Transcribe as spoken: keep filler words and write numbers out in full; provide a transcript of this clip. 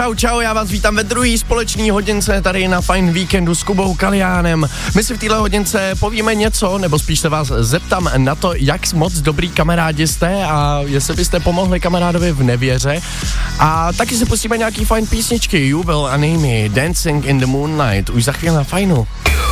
Čau, čau, já vás vítám ve druhý společný hodince tady na Fajn víkendu s Kubou Kaliánem. My si v téhle hodince povíme něco, nebo spíš se vás zeptám na to, jak moc dobrý kamarádi jste a jestli byste pomohli kamarádovi v nevěře. A taky si pustíme nějaký fajn písničky, You Will a Amy, Dancing in the Moonlight, už za chvíli na Fajnu.